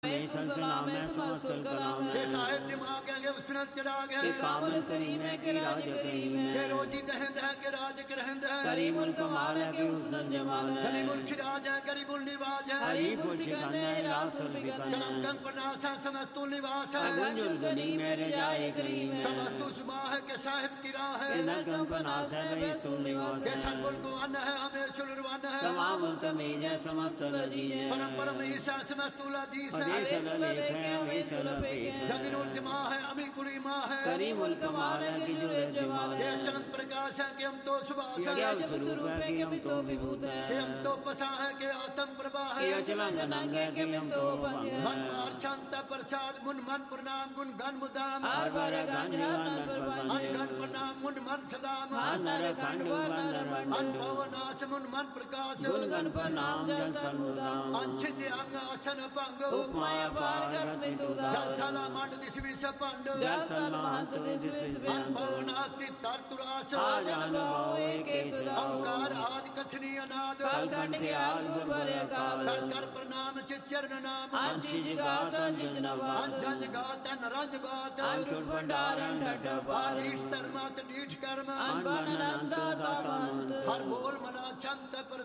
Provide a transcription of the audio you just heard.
सलाम है समस्त कलाम है साहिब दिमाग है उसने चिराग है कामल करीम है कि राज करीम है के रोजी दहंद है के राज करहंद है करीमुल कमाल है कि उसका जमाल है करीमुल खिराज है करीमुल निवाज है हरीफुल शिकन है रासुल फिकन कलम है कंग प्रनास है समस्तुल निवास है अगुंजुल करीम है रजाए करीम है समस्तु सुबह है के साहिब की राह है नकम पनास है बैसुल निवास के है सरबुल गुआन है हमें चुलरवान है तमाम तमीज है समस्त लजीज है परम परम ईसा समस्तुल हदीस है हदीस लेख है हदीस लपेट है जमीनुल जमा है अमी कुलीमा है करीमुल कमाल है कि जुरे जमाल ये है चंद प्रकाश है कि हम तो सुभाष क्या है स्वरूप है कि हम तो विभूत कि है हम तो पसा है कि आत्म प्रभा है कि अचलंग नंग है कि हम तो भंग मन है पार शांत प्रसाद मुन मन प्रणाम गुण गण मुदाम हर बार गंज वंदन मन प्रबंध गण प्रणाम मुन मन सलाम नर खंड वंदन मन वंदन भवनाश मुन मन प्रकाश गुण गण प्रणाम जल तन मुदाम अंश अंग आसन भंग उपमाया पार गत में तू जल दाल थला मंड दिस विष पंड जल तन महंत दिस विष मन बेअंत भवनाति तरतुरास आ जान भाव एक सदाओ ओंकार आदि कथनी अनाद काल कंठ के आल गुर भरे अकाल कर कर प्रणाम चिचरण नाम अंशी जगात अंजित नवात अंजन गातन रज बात अंशुल भंडारण डट पार नीठ धर्मात नीठ कर्म अनबन अनंत दाता मंत्र हर बोल मना छंत पर